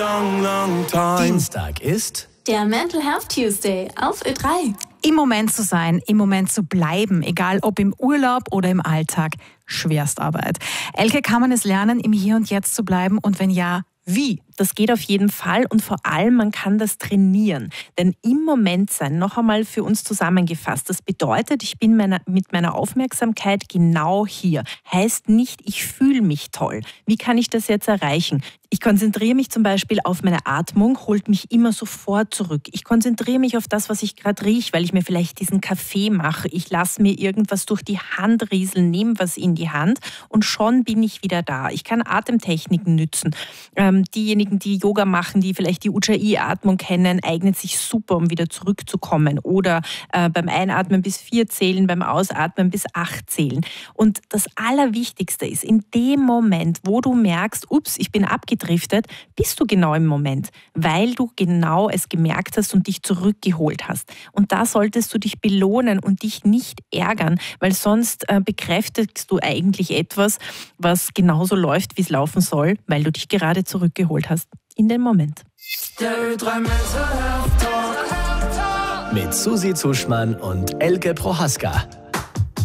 long, long time. Dienstag ist der Mental Health Tuesday auf Ö3. Im Moment zu sein, im Moment zu bleiben, egal ob im Urlaub oder im Alltag, Schwerstarbeit. Elke, kann man es lernen, im Hier und Jetzt zu bleiben und wenn ja, wie? Das geht auf jeden Fall und vor allem, man kann das trainieren. Denn im Moment sein, noch einmal für uns zusammengefasst, das bedeutet, ich bin mit meiner Aufmerksamkeit genau hier. Heißt nicht, ich fühle mich toll. Wie kann ich das jetzt erreichen? Ich konzentriere mich zum Beispiel auf meine Atmung, holt mich immer sofort zurück. Ich konzentriere mich auf das, was ich gerade rieche, weil ich mir vielleicht diesen Kaffee mache. Ich lasse mir irgendwas durch die Hand rieseln, nehme was in die Hand und schon bin ich wieder da. Ich kann Atemtechniken nützen. Diejenigen, die Yoga machen, die vielleicht die Ujjayi-Atmung kennen, eignet sich super, um wieder zurückzukommen. Oder beim Einatmen bis 4 zählen, beim Ausatmen bis 8 zählen. Und das Allerwichtigste ist, in dem Moment, wo du merkst, ups, ich bin abgedriftet, bist du genau im Moment, weil du genau es gemerkt hast und dich zurückgeholt hast. Und da solltest du dich belohnen und dich nicht ärgern, weil sonst bekräftigst du eigentlich etwas, was genauso läuft, wie es laufen soll, weil du dich gerade zurückgeholt hast. In den Moment. Der Ö3 Mental Health Talk mit Susi Zuschmann und Elke Prohaska.